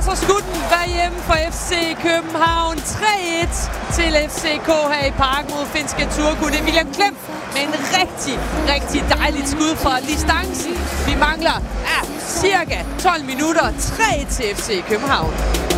så skulle den være hjemme for FC København. 3-1 til FCK her i parken mod finske Turku. Det er William Klem med en rigtig dejligt skud fra distancen. Vi mangler cirka 12 minutter. 3 til FC København.